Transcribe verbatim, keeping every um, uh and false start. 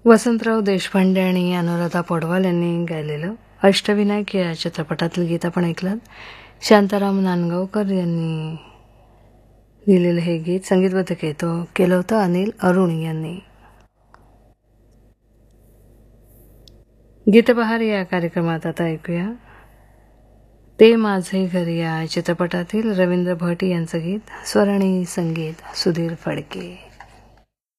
वसंतराव देशपांडे आणि अनुराधा पौडवाल यांनी गायलेलं अष्टविनायक या चित्रपटातील गीत आपण ऐकलं. शांताराम नांदगावकर यांनी लिहिलेलं हे गीत संगीतबद्ध केलं केलं होतं अनिल अरुण यांनी. गीतबहार या कार्यक्रमात आता ऐकूया ते माझे घर या चित्रपटातील रवींद्र भट यांचं गीत, स्वर आणि संगीत सुधीर फडके.